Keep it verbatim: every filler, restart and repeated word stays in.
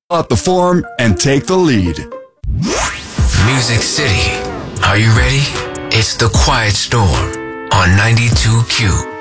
out the form and take the lead. Music City. Are you ready? It's The Quiet Storm on ninety-two Q.